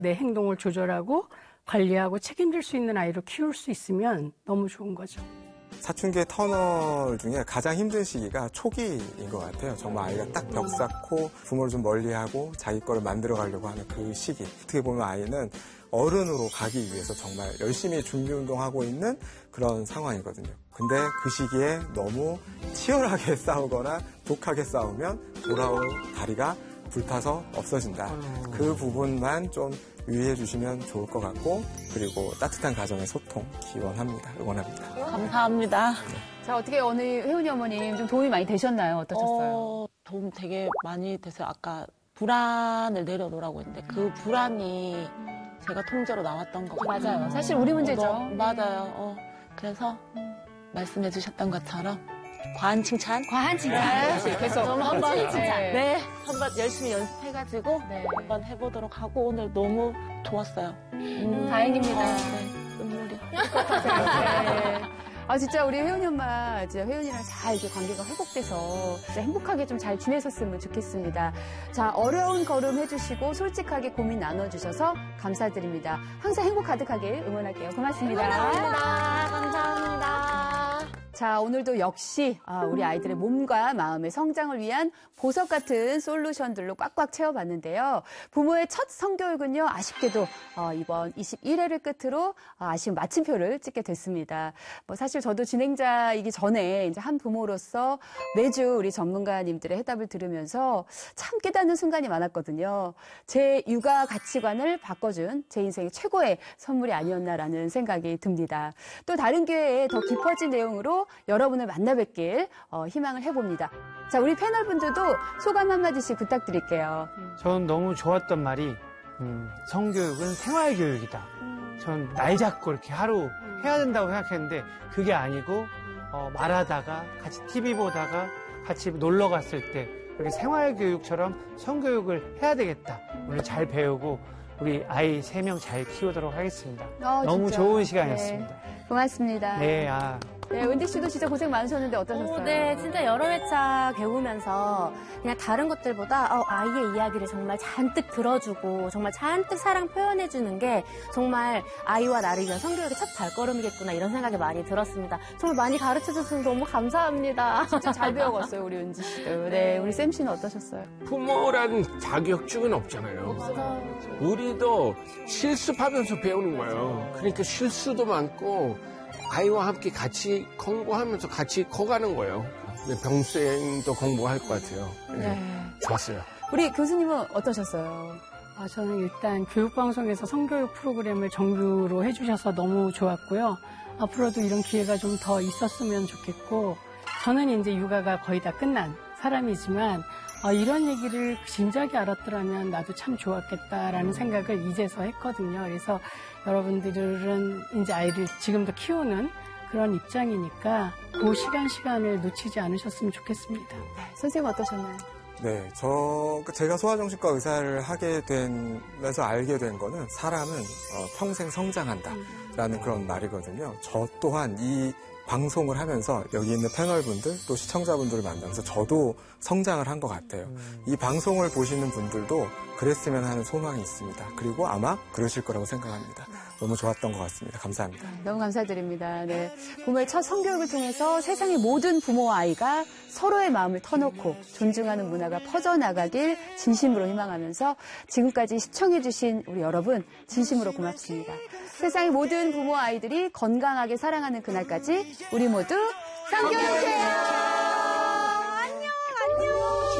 내 행동을 조절하고 관리하고 책임질 수 있는 아이로 키울 수 있으면 너무 좋은 거죠. 사춘기의 터널 중에 가장 힘든 시기가 초기인 것 같아요. 정말 아이가 딱 벽 쌓고 부모를 좀 멀리하고 자기 거를 만들어 가려고 하는 그 시기. 어떻게 보면 아이는 어른으로 가기 위해서 정말 열심히 준비 운동하고 있는 그런 상황이거든요. 근데 그 시기에 너무 치열하게 싸우거나 독하게 싸우면 돌아올 다리가 불타서 없어진다. 그 부분만 좀 유의해 주시면 좋을 것 같고, 그리고 따뜻한 가정의 소통 기원합니다. 응원합니다. 감사합니다. 자, 어떻게 오늘 혜은이 어머님 좀 도움이 많이 되셨나요? 어떠셨어요? 도움 되게 많이 돼서 아까 불안을 내려놓으라고 했는데 그 불안이 제가 통째로 나왔던 것 같아요. 맞아요. 사실 우리 문제죠. 맞아요. 그래서 말씀해 주셨던 것처럼 과한 칭찬? 과한 칭찬. 계속 한번 칭찬. 네, 한번 열심히 연습해가지고 한번 해보도록 하고 오늘 너무 좋았어요. 다행입니다. 네, 눈물이. 네. 아, 진짜 우리 혜은이 엄마, 진짜 혜은이랑 잘 이렇게 관계가 회복돼서 진짜 행복하게 좀 잘 지내셨으면 좋겠습니다. 자, 어려운 걸음 해주시고 솔직하게 고민 나눠주셔서 감사드립니다. 항상 행복 가득하길 응원할게요. 고맙습니다. 감사합니다. 자, 오늘도 역시 우리 아이들의 몸과 마음의 성장을 위한 보석 같은 솔루션들로 꽉꽉 채워봤는데요. 부모의 첫 성교육은요, 아쉽게도 이번 21회를 끝으로 아쉬운 마침표를 찍게 됐습니다. 뭐 사실 저도 진행자이기 전에 이제 한 부모로서 매주 우리 전문가님들의 해답을 들으면서 참 깨닫는 순간이 많았거든요. 제 육아 가치관을 바꿔준 제 인생의 최고의 선물이 아니었나라는 생각이 듭니다. 또 다른 기회에 더 깊어진 내용으로 여러분을 만나 뵙길 희망을 해봅니다. 자, 우리 패널분들도 소감 한마디씩 부탁드릴게요. 저는 너무 좋았던 말이 성교육은 생활교육이다. 전 날 잡고 이렇게 하루 해야 된다고 생각했는데 그게 아니고 말하다가 같이 TV 보다가 같이 놀러 갔을 때 이렇게 생활교육처럼 성교육을 해야 되겠다. 오늘 잘 배우고 우리 아이 3명 잘 키우도록 하겠습니다. 너무 진짜. 좋은 시간이었습니다. 네, 고맙습니다. 네, 네, 은지 씨도 진짜 고생 많으셨는데 어떠셨어요? 네, 진짜 여러 회차 배우면서 그냥 다른 것들보다 아이의 이야기를 정말 잔뜩 들어주고 정말 잔뜩 사랑 표현해주는 게 정말 아이와 나를 위한 성교육의 첫 발걸음이겠구나 이런 생각이 많이 들었습니다. 정말 많이 가르쳐줘서 너무 감사합니다. 진짜 잘 배워갔어요, 우리 은지 씨도. 네, 우리 쌤 씨는 어떠셨어요? 부모란 자격증은 없잖아요. 맞아요. 우리도 실습하면서 배우는 거예요. 그러니까 실수도 많고 아이와 함께 같이 공부하면서 같이 커가는 거예요. 병수행도 공부할 것 같아요. 네. 좋았어요. 우리 교수님은 어떠셨어요? 저는 일단 교육방송에서 성교육 프로그램을 정규로 해주셔서 너무 좋았고요. 앞으로도 이런 기회가 좀 더 있었으면 좋겠고, 저는 이제 육아가 거의 다 끝난 사람이지만 이런 얘기를 진작에 알았더라면 나도 참 좋았겠다라는 생각을 이제서 했거든요. 그래서 여러분들은 이제 아이를 지금도 키우는 그런 입장이니까 그 시간을 놓치지 않으셨으면 좋겠습니다. 선생님 어떠셨나요? 네, 제가 소아정신과 의사를 하게 되면서 알게 된 거는 사람은 평생 성장한다라는 그런 말이거든요. 저 또한 이 방송을 하면서 여기 있는 패널분들 또 시청자분들을 만나면서 저도 성장을 한 것 같아요. 이 방송을 보시는 분들도 그랬으면 하는 소망이 있습니다. 그리고 아마 그러실 거라고 생각합니다. 너무 좋았던 것 같습니다. 감사합니다. 너무 감사드립니다. 네, 부모의 첫 성교육을 통해서 세상의 모든 부모와 아이가 서로의 마음을 터놓고 존중하는 문화가 퍼져나가길 진심으로 희망하면서 지금까지 시청해주신 우리 여러분 진심으로 고맙습니다. 세상의 모든 부모와 아이들이 건강하게 사랑하는 그날까지 우리 모두 성교육해요.